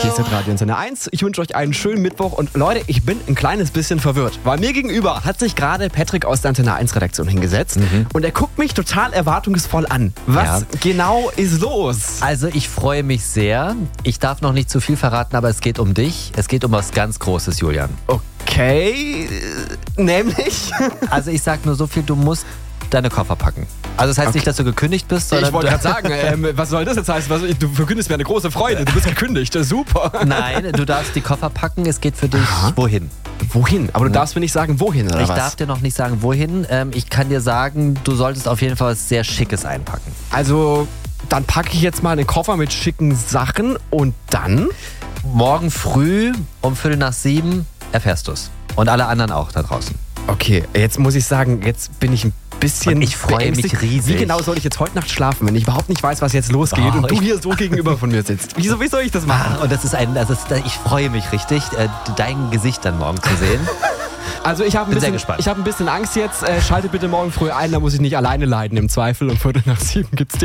Hier ist Radio Antenne 1. Ich wünsche euch einen schönen Mittwoch. Und Leute, ich bin ein kleines bisschen verwirrt. Weil mir gegenüber hat sich gerade Patrick aus der Antenne 1 Redaktion hingesetzt. Und er guckt mich total erwartungsvoll an. Was genau ist los? Also ich freue mich sehr. Ich darf noch nicht zu viel verraten, aber es geht um dich. Es geht um was ganz Großes, Julian. Okay, nämlich? Also ich sag nur so viel, du musst deine Koffer packen. Also das heißt nicht, dass du gekündigt bist, sondern... Ich wollte gerade sagen, was soll das jetzt heißen? Du verkündest mir eine große Freude. Du bist gekündigt, super. Nein, du darfst die Koffer packen. Es geht für dich wohin? Wohin? Aber du darfst mir nicht sagen, wohin, oder was? Ich darf dir noch nicht sagen, wohin. Ich kann dir sagen, du solltest auf jeden Fall was sehr Schickes einpacken. Also, dann packe ich jetzt mal einen Koffer mit schicken Sachen und dann? Morgen früh um 6:45 erfährst du es. Und alle anderen auch da draußen. Okay, jetzt muss ich sagen, jetzt bin ich ein bisschen und ich freue mich riesig. Wie genau soll ich jetzt heute Nacht schlafen, wenn ich überhaupt nicht weiß, was jetzt losgeht und du hier so gegenüber von mir sitzt? Wie soll ich das machen? Und ich freue mich richtig, dein Gesicht dann morgen zu sehen. Also ich habe ein bisschen Angst jetzt. Schalte bitte morgen früh ein, da muss ich nicht alleine leiden im Zweifel. Um 6:45 gibt's